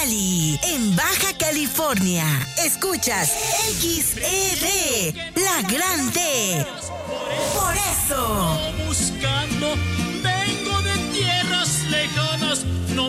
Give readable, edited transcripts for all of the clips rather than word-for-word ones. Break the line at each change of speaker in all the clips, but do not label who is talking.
Mexicali, en Baja California. Escuchas XED, la grande. Por eso.
Buscando, vengo de tierras lejanas, no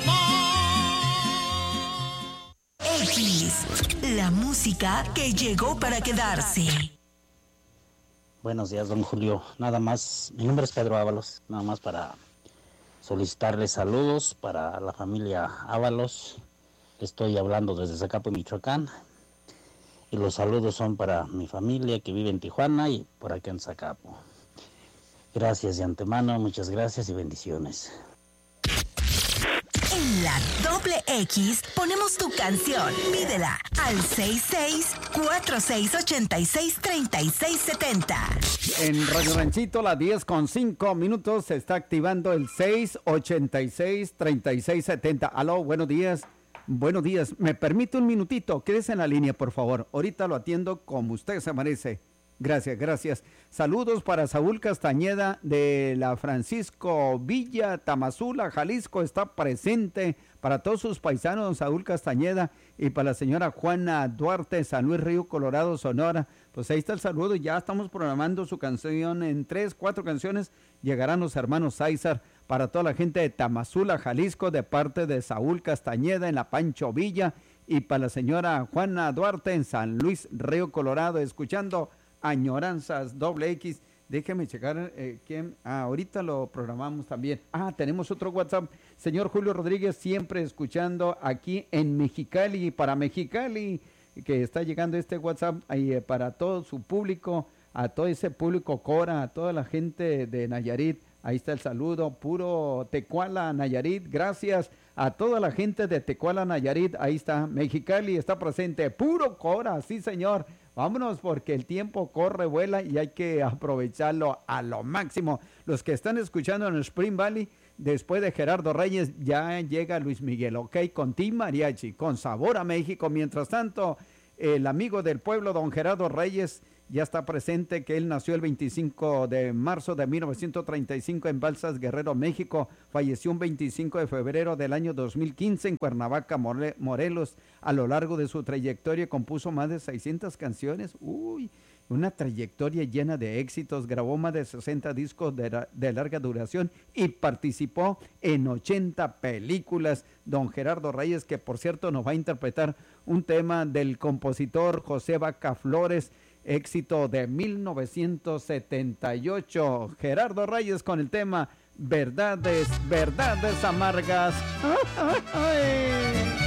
más.
X, la música que llegó para quedarse.
Buenos días, don Julio. Nada más, mi nombre es Pedro Ábalos, nada más para solicitarle saludos para la familia Ábalos. Estoy hablando desde Zacapu, Michoacán. Y los saludos son para mi familia que vive en Tijuana y por acá en Zacapu. Gracias de antemano, muchas gracias y bendiciones.
En la doble X ponemos tu canción. Pídela al 66-4686-3670.
En Radio Ranchito, las 10:05 se está activando el 686-3670. Aló, buenos días. Buenos días. ¿Me permite un minutito? Quédese en la línea, por favor. Ahorita lo atiendo como usted se merece. Gracias, gracias. Saludos para Saúl Castañeda de la Francisco Villa, Tamazula, Jalisco. Está presente para todos sus paisanos, Saúl Castañeda, y para la señora Juana Duarte, San Luis Río Colorado, Sonora. Pues ahí está el saludo. Ya estamos programando su canción en 3, 4 canciones. Llegarán los hermanos César para toda la gente de Tamazula, Jalisco, de parte de Saúl Castañeda en la Pancho Villa, y para la señora Juana Duarte en San Luis Río Colorado, escuchando Añoranzas doble X. Déjeme checar quién. Ahorita lo programamos también. Tenemos otro WhatsApp. Señor Julio Rodríguez, siempre escuchando aquí en Mexicali, para Mexicali, que está llegando este WhatsApp para todo su público, a todo ese público Cora, a toda la gente de Nayarit. Ahí está el saludo, puro Tecuala, Nayarit. Gracias a toda la gente de Tecuala, Nayarit. Ahí está, Mexicali está presente, puro Cora, sí señor. Vámonos porque el tiempo corre, vuela y hay que aprovecharlo a lo máximo. Los que están escuchando en Spring Valley, después de Gerardo Reyes, ya llega Luis Miguel, ¿ok? Con Team Mariachi, con sabor a México. Mientras tanto, el amigo del pueblo, don Gerardo Reyes, ya está presente, que él nació el 25 de marzo de 1935 en Balsas, Guerrero, México. Falleció un 25 de febrero del año 2015 en Cuernavaca, Morelos. A lo largo de su trayectoria compuso más de 600 canciones. Una trayectoria llena de éxitos. Grabó más de 60 discos de larga duración y participó en 80 películas. Don Gerardo Reyes, que por cierto nos va a interpretar un tema del compositor José Vaca Flores, éxito de 1978. Gerardo Reyes con el tema Verdades, Verdades Amargas. ¡Ay!